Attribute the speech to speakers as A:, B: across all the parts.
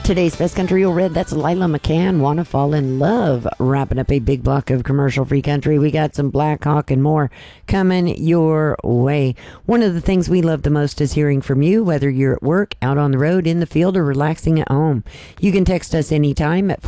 A: Today's Best Country Real Red, that's Lila McCann, Wanna Fall in Love. Wrapping up a big block of commercial-free country. We got some Black Hawk and more coming your way. One of the things we love the most is hearing from you, whether you're at work, out on the road, in the field, or relaxing at home. You can text us anytime at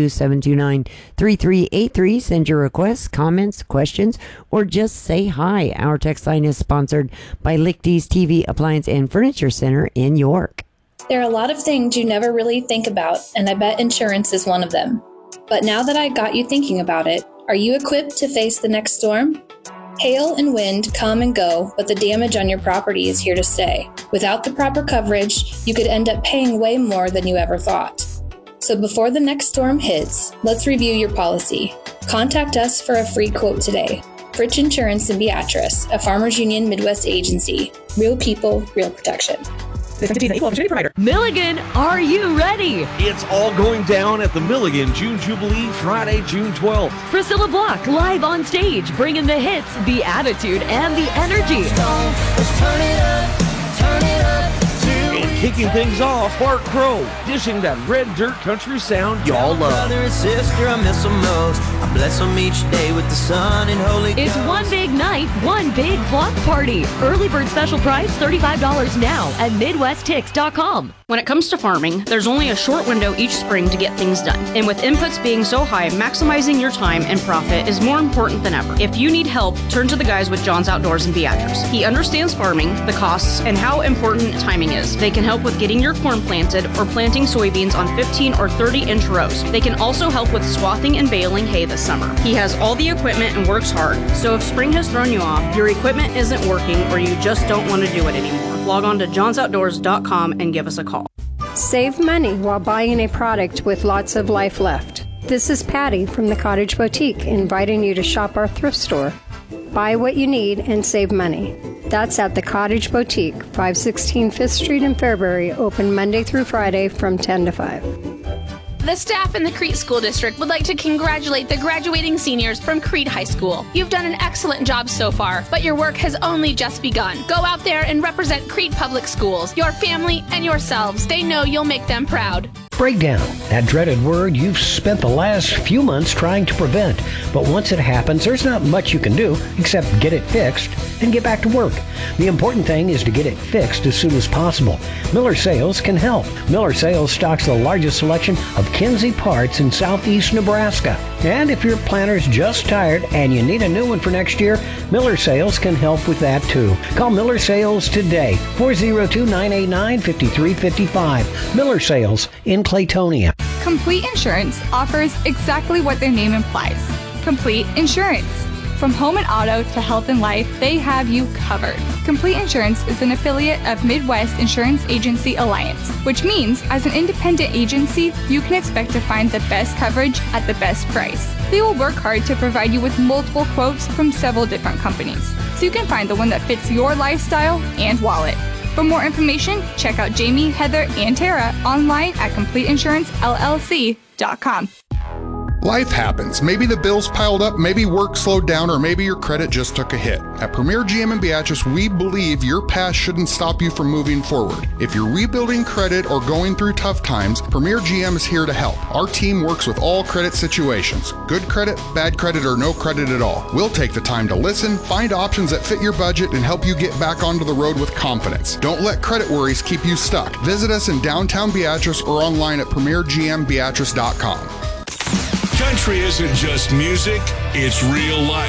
A: 402-729-3383. Send your requests, comments, questions, or just say hi. Our text line is sponsored by Lichty's TV Appliance and Furniture Center in York.
B: There are a lot of things you never really think about, and I bet insurance is one of them. But now that I got you thinking about it, are you equipped to face the next storm? Hail and wind come and go, but the damage on your property is here to stay. Without the proper coverage, you could end up paying way more than you ever thought. So before the next storm hits, let's review your policy. Contact us for a free quote today. Fritch Insurance in Beatrice, a Farmers Union Midwest agency. Real people, real protection.
C: This is an equal opportunity provider.
D: Milligan, are you ready?
E: It's all going down at the Milligan June Jubilee, Friday, June 12th.
D: Priscilla Block live on stage, bringing the hits, the attitude, and the energy.
E: Let's turn it up, and kicking things off, Bart Crow, dishing that red dirt country sound y'all love.
F: Brother and sister, I miss them most. I bless them each day with the sun and Holy
D: It's
F: Ghost.
D: one big night, one big block party. Early bird special price, $35 now at MidwestTix.com.
G: When it comes to farming, there's only a short window each spring to get things done. And with inputs being so high, maximizing your time and profit is more important than ever. If you need help, turn to the guys with John's Outdoors in Beatrice. He understands farming, the costs, and how important timing is. They can help with getting your corn planted or planting soybeans on 15 or 30-inch rows. They can also help with swathing and baling hay this summer. He has all the equipment and works hard. So if spring has thrown you off, your equipment isn't working, or you just don't want to do it anymore, log on to johnsoutdoors.com and give us a call.
H: Save money while buying a product with lots of life left. This is Patty from the Cottage Boutique, inviting you to shop our thrift store. Buy what you need and save money. That's at the Cottage Boutique, 516 5th Street in Fairbury, open Monday through Friday from 10 to 5.
I: The staff in the Crete School District would like to congratulate the graduating seniors from Crete High School. You've done an excellent job so far, but your work has only just begun. Go out there and represent Crete Public Schools, your family, and yourselves. They know you'll make them proud.
J: Breakdown, that dreaded word you've spent the last few months trying to prevent. But once it happens, there's not much you can do except get it fixed and get back to work. The important thing is to get it fixed as soon as possible. Miller Sales can help. Miller Sales stocks the largest selection of Kinsey parts in southeast Nebraska. And if your planner's just tired and you need a new one for next year, Miller Sales can help with that too. Call Miller Sales today, 402-989-5355. Miller Sales in Claytonia.
K: Complete Insurance offers exactly what their name implies. Complete insurance. From home and auto to health and life, they have you covered. Complete Insurance is an affiliate of Midwest Insurance Agency Alliance, which means as an independent agency, you can expect to find the best coverage at the best price. They will work hard to provide you with multiple quotes from several different companies, so you can find the one that fits your lifestyle and wallet. For more information, check out Jamie, Heather, and Tara online at CompleteInsuranceLLC.com.
L: Life happens. Maybe the bills piled up, maybe work slowed down, or maybe your credit just took a hit. At Premier GM in Beatrice, we believe your past shouldn't stop you from moving forward. If you're rebuilding credit or going through tough times, Premier GM is here to help. Our team works with all credit situations. Good credit, bad credit, or no credit at all. We'll take the time to listen, find options that fit your budget, and help you get back onto the road with confidence. Don't let credit worries keep you stuck. Visit us in downtown Beatrice or online at premiergmbeatrice.com.
M: Country isn't just music, it's real life.